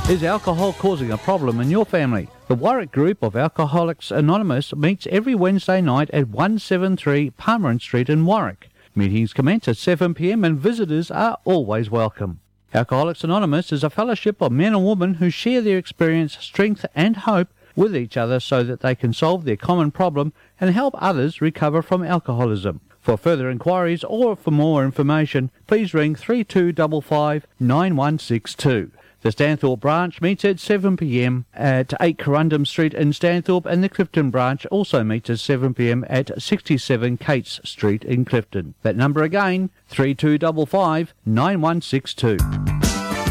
Is alcohol causing a problem in your family? The Warwick group of Alcoholics Anonymous meets every Wednesday night at 173 Palmerin Street in Warwick. Meetings commence at 7 p.m. and visitors are always welcome. Alcoholics Anonymous is a fellowship of men and women who share their experience, strength and hope with each other so that they can solve their common problem and help others recover from alcoholism. For further inquiries or for more information, please ring 3255 9162. The Stanthorpe branch meets at 7 p.m. at 8 Corundum Street in Stanthorpe, and the Clifton branch also meets at 7 p.m. at 67 Cates Street in Clifton. That number again, 3255 9162.